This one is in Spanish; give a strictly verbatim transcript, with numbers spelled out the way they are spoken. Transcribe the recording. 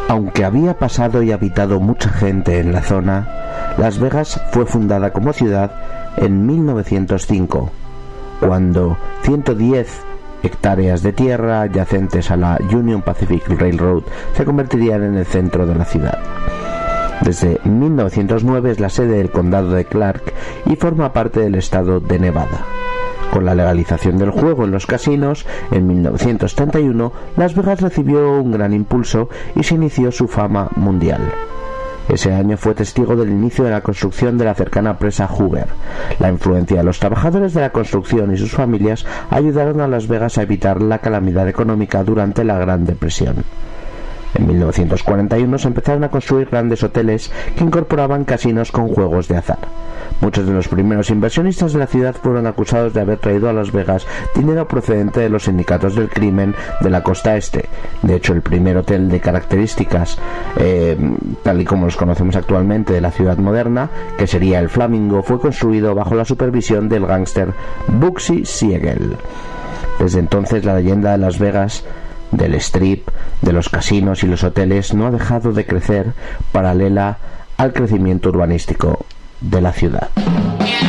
Aunque había pasado y habitado mucha gente en la zona, Las Vegas fue fundada como ciudad en mil novecientos cinco, cuando ciento diez hectáreas de tierra adyacentes a la Union Pacific Railroad se convertirían en el centro de la ciudad. Desde mil novecientos nueve es la sede del condado de Clark y forma parte del estado de Nevada. Con la legalización del juego en los casinos, en mil novecientos treinta y uno, Las Vegas recibió un gran impulso y se inició su fama mundial. Ese año fue testigo del inicio de la construcción de la cercana presa Hoover. La influencia de los trabajadores de la construcción y sus familias ayudaron a Las Vegas a evitar la calamidad económica durante la Gran Depresión. En mil novecientos cuarenta y uno se empezaron a construir grandes hoteles que incorporaban casinos con juegos de azar. Muchos de los primeros inversionistas de la ciudad fueron acusados de haber traído a Las Vegas dinero procedente de los sindicatos del crimen de la costa este. De hecho, el primer hotel de características, eh, tal y como los conocemos actualmente, de la ciudad moderna, que sería el Flamingo, fue construido bajo la supervisión del gángster Bugsy Siegel. Desde entonces, la leyenda de Las Vegas, del strip, de los casinos y los hoteles, no ha dejado de crecer paralela al crecimiento urbanístico de la ciudad.